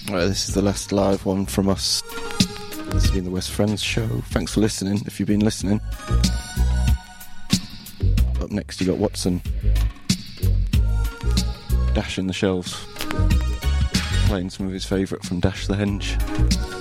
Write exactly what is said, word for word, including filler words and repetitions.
Right, this is the last live one from us. This has been the West Friends show. Thanks for listening, if you've been listening. Up next you got Watson. Dash in the Shelves. Playing some of his favourite from Dash the Henge.